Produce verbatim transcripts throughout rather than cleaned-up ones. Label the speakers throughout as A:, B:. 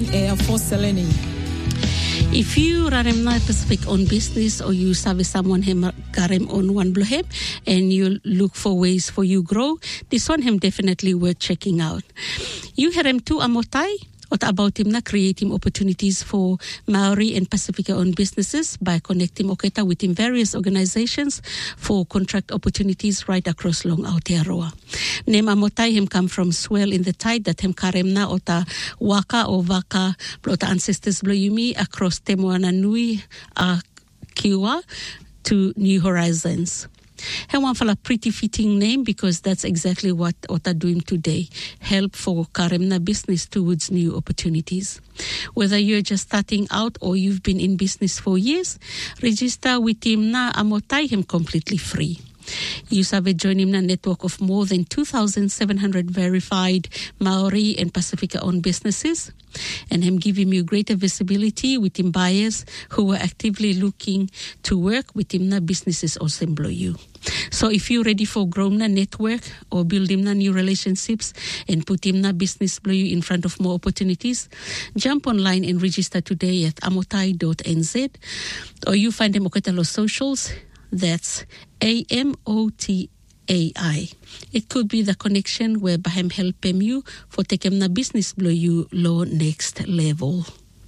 A: on air for Selene.
B: If you run a specific own business or you service someone him garem on one blow him and you look for ways for you grow, this one him definitely worth checking out. You hear him too amotai about him na creating opportunities for Maori and Pacifica owned businesses by connecting Oketa within various organizations for contract opportunities right across long Aotearoa. Name amotai him come from swell in the tide that him karemna ota waka or vaka blota ancestors blow yumi across Te Moana Nui a Kiwa to New Horizons. He want a pretty fitting name because that's exactly what Ota doing today. Help for Karemna business towards new opportunities. Whether you're just starting out or you've been in business for years, register with him na amotai him completely free. You have joined him in a network of more than two thousand seven hundred verified Maori and Pacifica-owned businesses, and him giving you greater visibility with him buyers who are actively looking to work with him na businesses or semblo you. So if you're ready for growing a network or building na new relationships and put him na business blow you in front of more opportunities, jump online and register today at amotai dot n z, or you find them Oketa Lo socials. That's A M O T A I. It could be the connection where Bahem help him you for taking the business blow you low next level.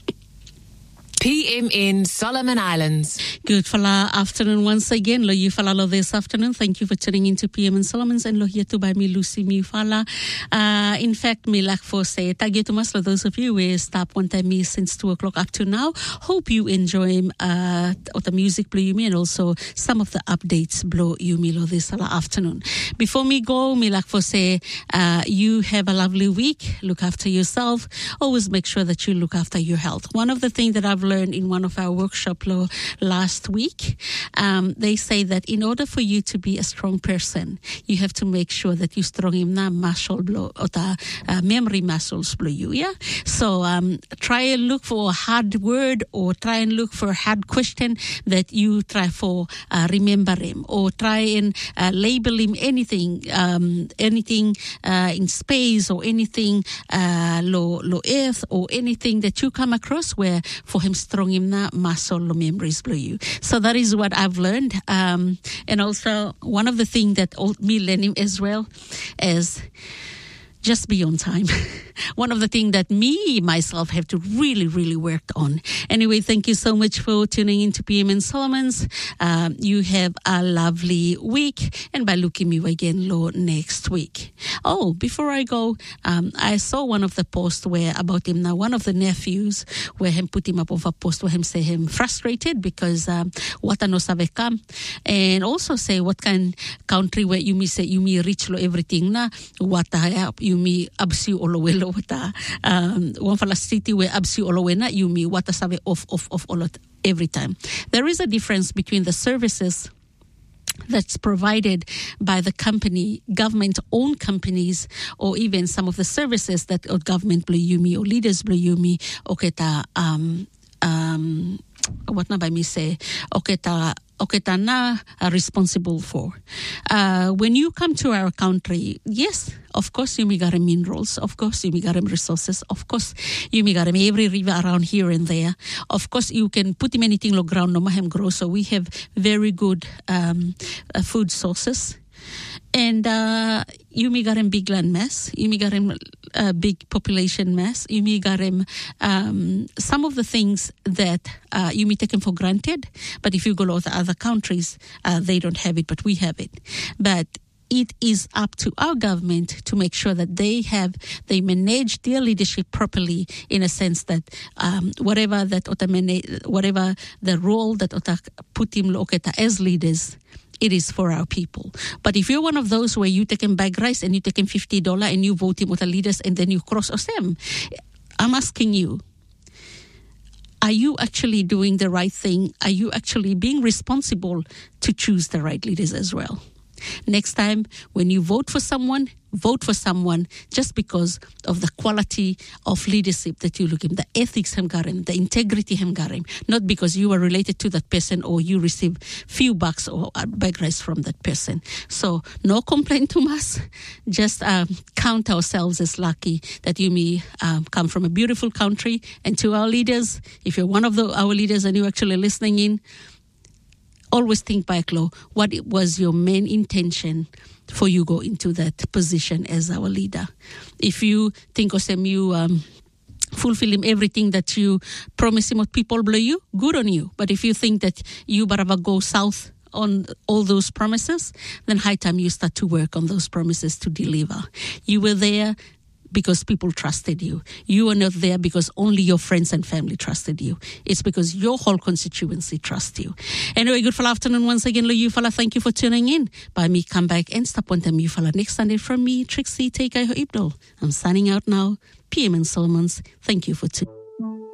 C: P M in Solomon Islands.
B: Good fala afternoon once again. Lo you fala lo this afternoon. Thank you for tuning into P M in Solomons and lo here to by me Lucy mi fala. Uh, in fact, me like for say tag you to mas lo those of you who stop one time me since two o'clock up to now. Hope you enjoy uh the music blow you me and also some of the updates blow you me lo this afternoon. Before me go, me like for say uh you have a lovely week. Look after yourself. Always make sure that you look after your health. One of the things that I've learned in one of our workshop lo, last week, um, they say that in order for you to be a strong person, you have to make sure that you strong in na muscle blow or the uh, memory muscles blow you. Yeah. So um, try and look for a hard word or try and look for a hard question that you try for uh, remember him or try and uh, label him anything, um, anything uh, in space or anything uh, lo lo earth or anything that you come across where for him strong in na muscle memories blow you. So that is what I've learned. Um, and also one of the things that me learning as well is just be on time. One of the things that me, myself, have to really, really work on. Anyway, thank you so much for tuning into P M in Solomons. Um, you have a lovely week. And by looking me again, Lo, next week. Oh, before I go, um, I saw one of the posts where about him now, one of the nephews, where him put him up of a post where him say him frustrated because um, wata no sabe kam. And also say what kind country where you me say you me reach lo everything na wata you me absi olowelo wata um one fala city where absi olowena you me wata sabe off off off all every time. There is a difference between the services that's provided by the company, government-owned companies, or even some of the services that government blow you me or leaders blow you me oketa um um what na by me say oketa oketa na are responsible for. Uh, when you come to our country, yes, of course you may got minerals, of course you may got resources, of course you may got every river around here and there. Of course you can put him anything low ground no mahem grow. So we have very good um, uh, food sources. And uh, you may got him big land mass, you may got him a big population mass, you may got him um, some of the things that uh, you may take him for granted. But if you go to other countries, uh, they don't have it, but we have it. But it is up to our government to make sure that they have, they manage their leadership properly in a sense that um, whatever that Ota manage, whatever the role that Ota put him Oketa as leaders, it is for our people. But if you're one of those where you take him bag rice and you take him fifty dollars and you vote him with the leaders and then you cross us them, I'm asking you, are you actually doing the right thing? Are you actually being responsible to choose the right leaders as well? Next time, when you vote for someone, vote for someone just because of the quality of leadership that you look in, the ethics hemgarim, the integrity hemgarim, not because you are related to that person or you receive few bucks or bag rice from that person. So no complaint to us. Just um, count ourselves as lucky that you may um, come from a beautiful country. And to our leaders, if you're one of the, our leaders and you're actually listening in, always think back, Lo, what was your main intention for you go into that position as our leader. If you think Osem you um, fulfill him everything that you promise him what people blow you, good on you. But if you think that you barava go south on all those promises, then high time you start to work on those promises to deliver. You were there because people trusted you. You are not there because only your friends and family trusted you. It's because your whole constituency trusts you. Anyway, good for afternoon once again, Lo Yufala. Thank you for tuning in. By me, come back and stop on them Yufala next Sunday from me, Trixie Take Ibdol. I'm signing out now. P M and Solomons, thank you for tuning in.